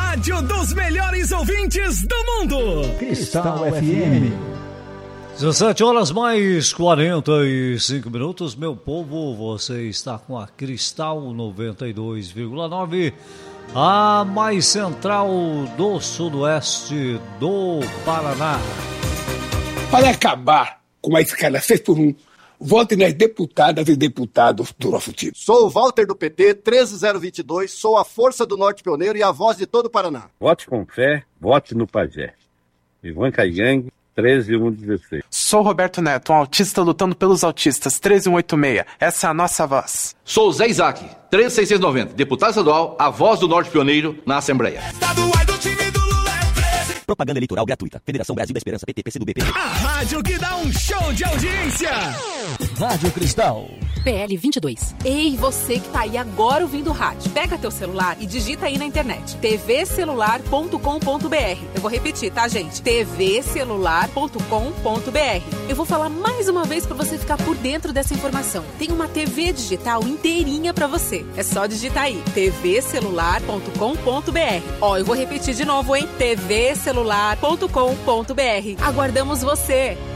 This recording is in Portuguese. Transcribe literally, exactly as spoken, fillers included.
rádio dos melhores ouvintes do mundo. Cristal F M. dezessete horas mais quarenta e cinco minutos, meu povo, você está com a Cristal noventa e dois vírgula nove, a mais central do sudoeste do Paraná. Para acabar com a escala seis por um, vote nas deputadas e deputados do nosso time. Sou o Walter do P T, treze zero vinte e dois, sou a força do Norte Pioneiro e a voz de todo o Paraná. Vote com fé, vote no Pajé. Ivan Caiang, treze mil cento e dezesseis. Sou Roberto Neto, um autista lutando pelos autistas, treze mil cento e oitenta e seis. Essa é a nossa voz. Sou o Zé Isaac, treze mil seiscentos e noventa, deputado estadual, a voz do Norte Pioneiro na Assembleia. Propaganda eleitoral gratuita. Federação Brasil da Esperança, P T, P C do B, P T. A rádio que dá um show de audiência. Rádio Cristal. P L vinte e dois. Ei, você que tá aí agora ouvindo o rádio, pega teu celular e digita aí na internet t v celular ponto com ponto b r. Eu vou repetir, tá, gente? t v celular ponto com ponto b r. Eu vou falar mais uma vez pra você ficar por dentro dessa informação. Tem uma T V digital inteirinha pra você. É só digitar aí t v celular ponto com ponto b r. Ó, eu vou repetir de novo, hein? t v celular ponto com ponto b r. Aguardamos você.